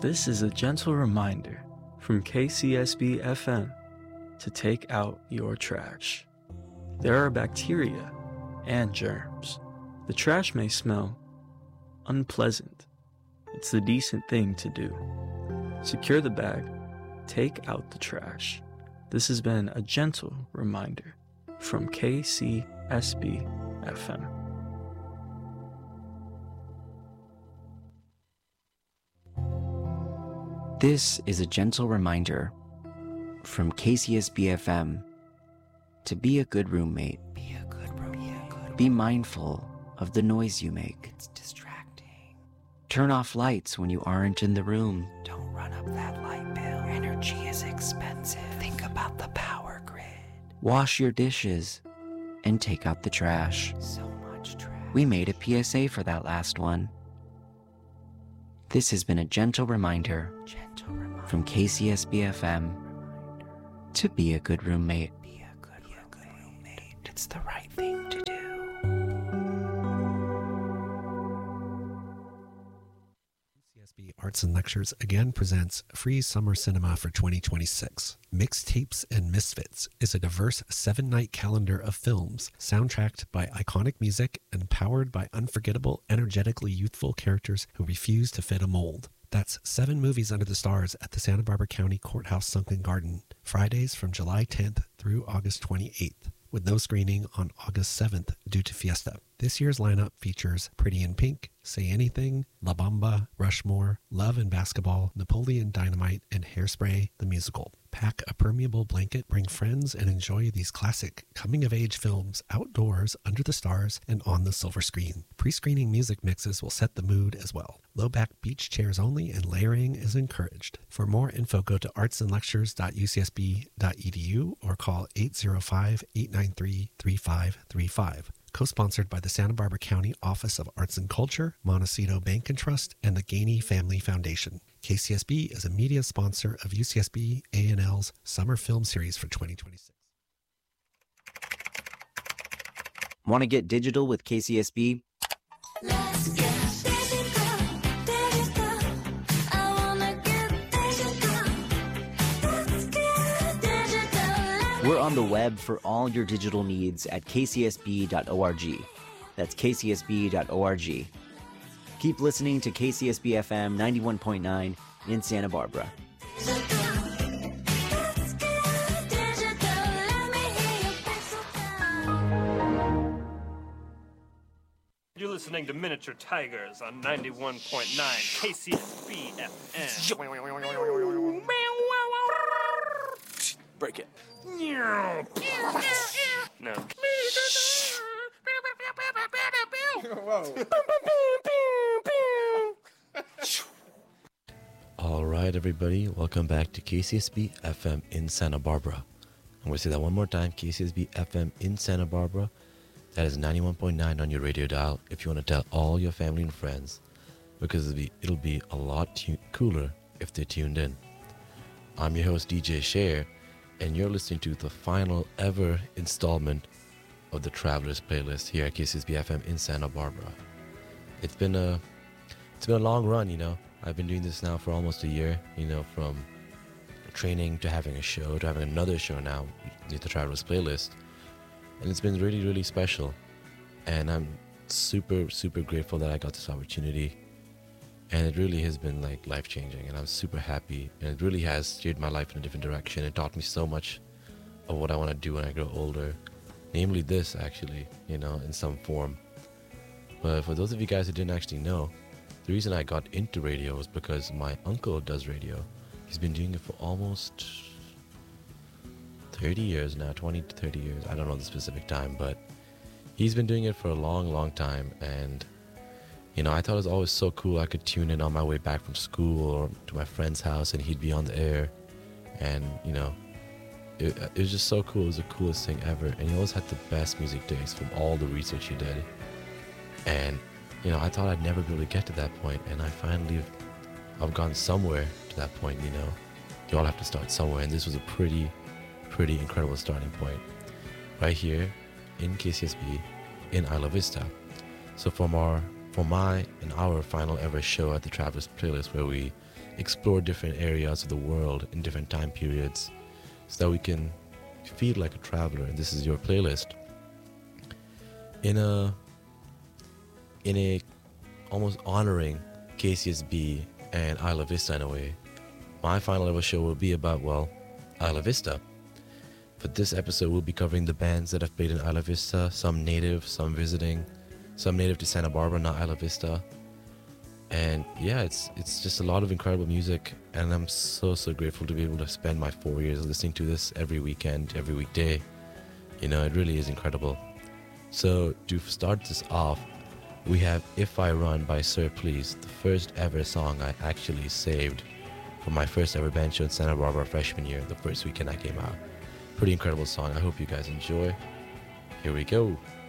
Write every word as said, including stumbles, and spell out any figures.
This is a gentle reminder from K C S B F M to take out your trash. There are bacteria and germs. The trash may smell unpleasant. It's the decent thing to do. Secure the bag, take out the trash. This has been a gentle reminder from K C S B F M. This is a gentle reminder from K C S B F M to be a good roommate. Be a good roommate. Be mindful of the noise you make. It's distracting. Turn off lights when you aren't in the room. Don't run up that light bill. Energy is expensive. Think about the power grid. Wash your dishes and take out the trash. So much trash. We made a P S A for that last one. This has been a gentle reminder, gentle reminder. From K C S B F M to be a good roommate. Be a good, be a good roommate. It's the right thing to do. C S B Arts and Lectures again presents Free Summer Cinema for twenty twenty-six. Mixtapes and Misfits is a diverse seven-night calendar of films soundtracked by iconic music and powered by unforgettable, energetically youthful characters who refuse to fit a mold. That's seven movies under the stars at the Santa Barbara County Courthouse Sunken Garden, Fridays from July tenth through August twenty-eighth, with no screening on August seventh due to Fiesta. This year's lineup features Pretty in Pink, Say Anything, La Bamba, Rushmore, Love and Basketball, Napoleon Dynamite, and Hairspray the Musical. Pack a permeable blanket, bring friends, and enjoy these classic coming-of-age films outdoors, under the stars, and on the silver screen. Pre-screening music mixes will set the mood as well. Low-back beach chairs only, and layering is encouraged. For more info, go to arts and lectures dot u c s b dot e d u or call eight oh five, eight nine three, three five three five. Co-sponsored by the Santa Barbara County Office of Arts and Culture, Montecito Bank and Trust, and the Gainey Family Foundation. K C S B is a media sponsor of U C S B A and L's Summer Film Series for twenty twenty-six. Want to get digital with K C S B? Let's get digital, digital. I wanna get digital. Let's get digital. We're on the web for all your digital needs at k c s b dot org. That's k c s b dot org. Keep listening to K C S B F M ninety-one point nine in Santa Barbara. You're listening to Miniature Tigers on ninety-one point nine K C S B F M. Break it. No. Whoa. All right, everybody, welcome back to K C S B F M in Santa Barbara. I'm going to say that one more time, K C S B F M in Santa Barbara. That is ninety-one point nine on your radio dial if you want to tell all your family and friends, because it'll be, it'll be a lot tu- cooler if they tuned in. I'm your host, D J Cher, and you're listening to the final ever installment of the Travelers Playlist here at K C S B F M in Santa Barbara. It's been a, it's been a long run, you know. I've been doing this now for almost a year, you know, from training to having a show to having another show now with the Travelers Playlist. And it's been really, really special. And I'm super, super grateful that I got this opportunity. And it really has been like life-changing. And I'm super happy. And it really has steered my life in a different direction. It taught me so much of what I want to do when I grow older. Namely this, actually, you know, in some form. But for those of you guys who didn't actually know, the reason I got into radio was because my uncle does radio. He's been doing it for almost thirty years now, twenty to thirty years. I don't know the specific time, but he's been doing it for a long, long time. And, you know, I thought it was always so cool. I could tune in on my way back from school or to my friend's house and he'd be on the air. And, you know, it, it was just so cool. It was the coolest thing ever. And he always had the best music taste from all the research he did. And, you know, I thought I'd never be able to get to that point. And I finally, I've gone somewhere to that point, you know. You all have to start somewhere. And this was a pretty, pretty incredible starting point. Right here in K C S B in Isla Vista. So from our, for my and our final ever show at the Travelers Playlist, where we explore different areas of the world in different time periods so that we can feel like a traveler. And this is your playlist in a in a almost honoring K C S B and Isla Vista in a way. My final ever show will be about, well, Isla Vista. For this episode, we'll be covering the bands that have played in Isla Vista, some native, some visiting, some native to Santa Barbara, not Isla Vista. And yeah, it's it's just a lot of incredible music, and I'm so, so grateful to be able to spend my four years listening to this every weekend, every weekday. You know, it really is incredible. So to start this off, we have If I Run by Sir Please, the first ever song I actually saved for my first ever band show in Santa Barbara freshman year, the first weekend I came out. Pretty incredible song. I hope you guys enjoy. Here we go.